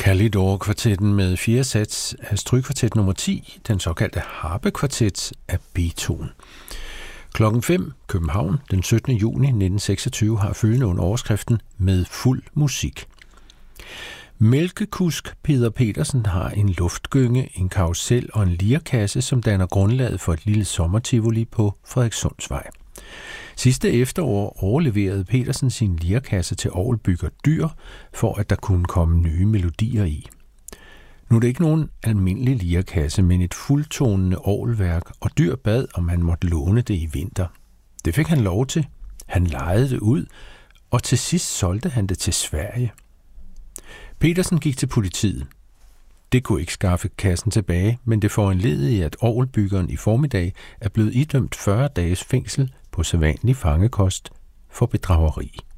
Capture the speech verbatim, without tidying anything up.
Kalidor-kvartetten med fjerde sats af strygkvartet nummer ti, den såkaldte harpekvartet af Beethoven. Klokken fem, København, den syttende juni nitten seksogtyve, har følgende under overskriften Med fuld musik. Mælkekusk Peder Petersen har en luftgynge, en karrusel og en lirekasse, som danner grundlaget for et lille sommertivoli på Frederikssundsvej. Sidste efterår overleverede Petersen sin lirekasse til orgelbygger Dyr, for at der kunne komme nye melodier i. Nu er det ikke nogen almindelig lirekasse, men et fuldtonende orgelværk, og Dyr bad, om han måtte låne det i vinter. Det fik han lov til. Han lejede det ud, og til sidst solgte han det til Sverige. Petersen gik til politiet. Det kunne ikke skaffe kassen tilbage, men det foranledede, at orgelbyggeren i formiddag er blevet idømt fyrre dages fængsel på sædvanlig fangekost for bedrageri.